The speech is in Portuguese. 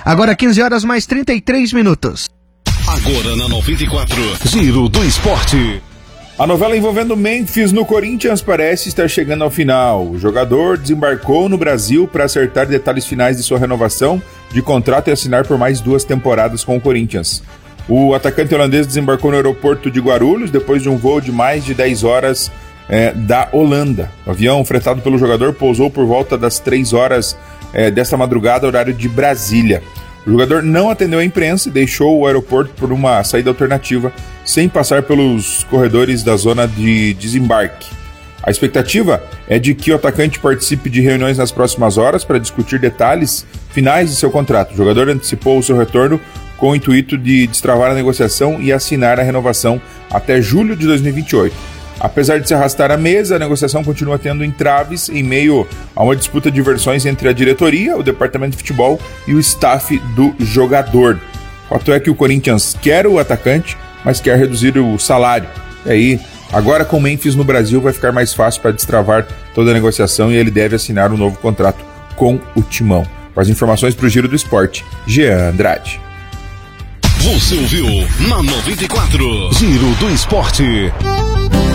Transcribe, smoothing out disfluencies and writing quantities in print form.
Agora 15 horas mais 33 minutos. Agora na 94, Giro do Esporte. A novela envolvendo Memphis no Corinthians parece estar chegando ao final. O jogador desembarcou no Brasil para acertar detalhes finais de sua renovação de contrato e assinar por mais 2 temporadas com o Corinthians. O atacante holandês desembarcou no aeroporto de Guarulhos depois de um voo de mais de 10 horas da Holanda. O avião fretado pelo jogador pousou por volta das 3 horas desta madrugada, horário de Brasília. O jogador não atendeu a imprensa e deixou o aeroporto por uma saída alternativa, sem passar pelos corredores da zona de desembarque. A expectativa é de que o atacante participe de reuniões nas próximas horas para discutir detalhes finais de seu contrato. O jogador antecipou o seu retorno com o intuito de destravar a negociação e assinar a renovação até julho de 2028. Apesar de se arrastar a mesa, a negociação continua tendo entraves em meio a uma disputa de versões entre a diretoria, o departamento de futebol e o staff do jogador. O fato é que o Corinthians quer o atacante, mas quer reduzir o salário. E aí, agora com o Memphis no Brasil, vai ficar mais fácil para destravar toda a negociação e ele deve assinar um novo contrato com o Timão. Com as informações para o Giro do Esporte, Jean Andrade. Você ouviu na 94, Giro do Esporte.